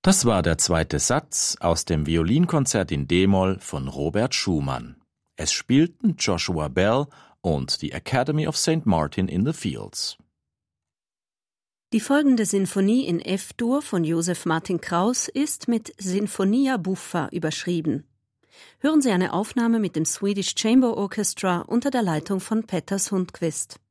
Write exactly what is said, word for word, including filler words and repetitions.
Das war der zweite Satz aus dem Violinkonzert in D-Moll von Robert Schumann. Es spielten Joshua Bell und die Academy of Saint Martin in the Fields. Die folgende Sinfonie in F-Dur von Joseph Martin Kraus ist mit Sinfonia Buffa überschrieben. Hören Sie eine Aufnahme mit dem Swedish Chamber Orchestra unter der Leitung von Petter Sundqvist.